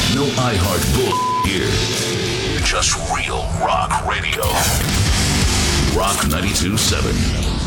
No iHeart bull here. Just real rock radio. Rock 92.7.